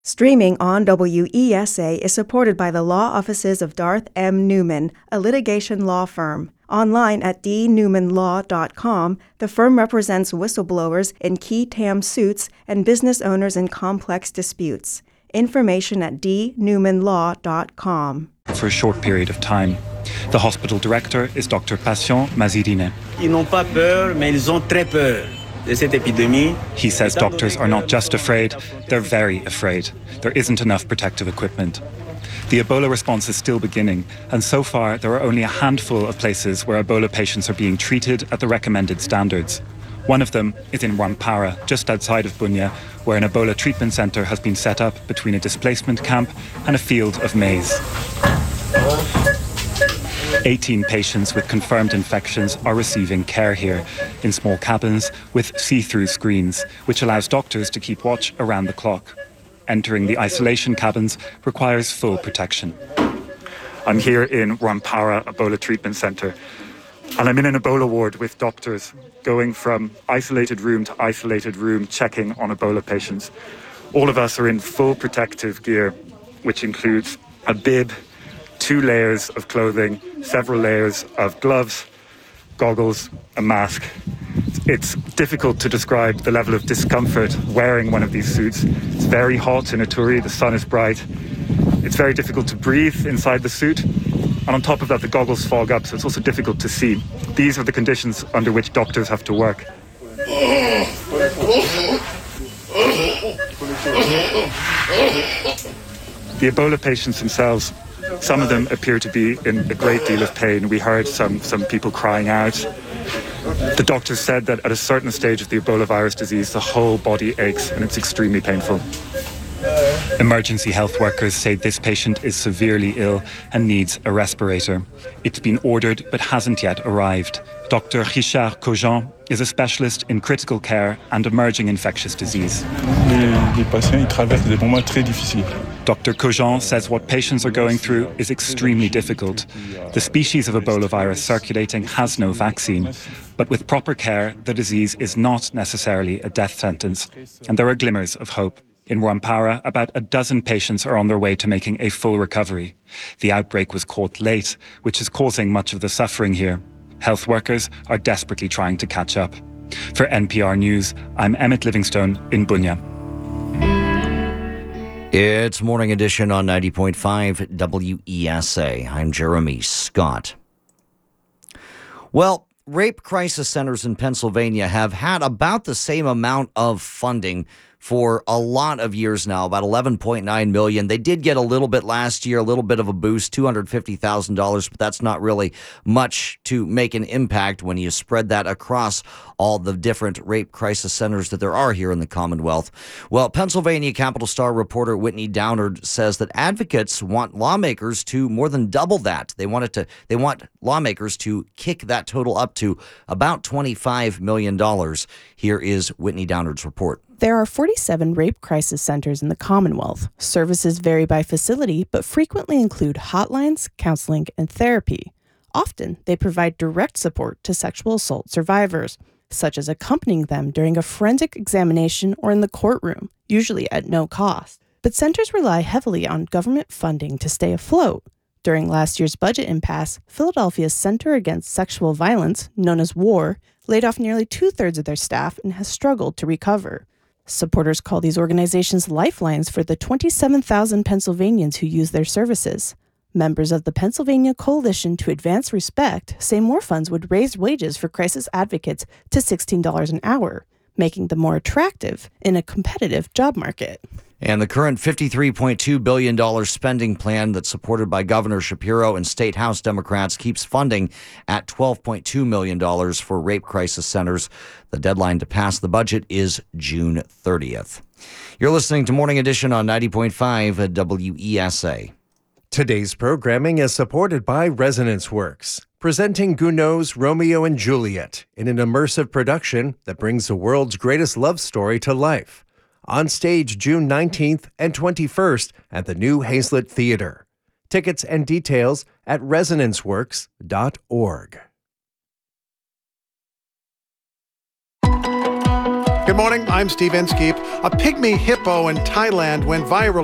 Streaming on WESA is supported by the law offices of Darth M. Newman, a litigation law firm. Online at dnewmanlaw.com, the firm represents whistleblowers in qui tam suits and business owners in complex disputes. Information at dnewmanlaw.com. For a short period of time. The hospital director is Dr. Patient Mazidine. Ils n'ont pas peur, mais ils ont très peur. He says doctors are not just afraid, they're very afraid. There isn't enough protective equipment. The Ebola response is still beginning, and so far there are only a handful of places where Ebola patients are being treated at the recommended standards. One of them is in Rwampara, just outside of Bunia, where an Ebola treatment centre has been set up between a displacement camp and a field of maize. 18 patients with confirmed infections are receiving care here in small cabins with see-through screens, which allows doctors to keep watch around the clock. Entering the isolation cabins requires full protection. I'm here in Rwampara Ebola Treatment Centre, and I'm in an Ebola ward with doctors going from isolated room to isolated room checking on Ebola patients. All of us are in full protective gear, which includes a bib, 2 layers of clothing, several layers of gloves, goggles, a mask. It's difficult to describe the level of discomfort wearing one of these suits. It's very hot in Ituri, the sun is bright. It's very difficult to breathe inside the suit. And on top of that, the goggles fog up, so it's also difficult to see. These are the conditions under which doctors have to work. The Ebola patients themselves, some of them appear to be in a great deal of pain. We heard some people crying out. The doctors said that at a certain stage of the Ebola virus disease, the whole body aches and it's extremely painful. Emergency health workers say this patient is severely ill and needs a respirator. It's been ordered but hasn't yet arrived. Dr. Richard Cogent is a specialist in critical care and emerging infectious disease. Les patients, ils traversent des moments très difficiles. Dr. Cogent says what patients are going through is extremely difficult. The species of Ebola virus circulating has no vaccine, but with proper care, the disease is not necessarily a death sentence, and there are glimmers of hope. In Rwampara, about a dozen patients are on their way to making a full recovery. The outbreak was caught late, which is causing much of the suffering here. Health workers are desperately trying to catch up. For NPR News, I'm Emmett Livingstone in Bunia. It's Morning Edition on 90.5 WESA. I'm Jeremy Scott. Well, rape crisis centers in Pennsylvania have had about the same amount of funding for a lot of years now, about $11.9 million. They did get a little bit last year, a little bit of a boost, $250,000, but that's not really much to make an impact when you spread that across all the different rape crisis centers that there are here in the Commonwealth. Well, Pennsylvania Capital Star reporter Whitney Downard says that advocates want lawmakers to more than double that. They want lawmakers to kick that total up to about $25 million. Here is Whitney Downard's report. There are 47 rape crisis centers in the Commonwealth. Services vary by facility, but frequently include hotlines, counseling, and therapy. Often, they provide direct support to sexual assault survivors, such as accompanying them during a forensic examination or in the courtroom, usually at no cost. But centers rely heavily on government funding to stay afloat. During last year's budget impasse, Philadelphia's Center Against Sexual Violence, known as WAR, laid off nearly 2/3 of their staff and has struggled to recover. Supporters call these organizations lifelines for the 27,000 Pennsylvanians who use their services. Members of the Pennsylvania Coalition to Advance Respect say more funds would raise wages for crisis advocates to $16 an hour, making them more attractive in a competitive job market. And the current $53.2 billion spending plan that's supported by Governor Shapiro and State House Democrats keeps funding at $12.2 million for rape crisis centers. The deadline to pass the budget is June 30th. You're listening to Morning Edition on 90.5 at WESA. Today's programming is supported by Resonance Works, presenting Gounod's Romeo and Juliet in an immersive production that brings the world's greatest love story to life. On stage June 19th and 21st at the New Hazlitt Theater. Tickets and details at resonanceworks.org. Good morning, I'm Steve Inskeep. A pygmy hippo in Thailand went viral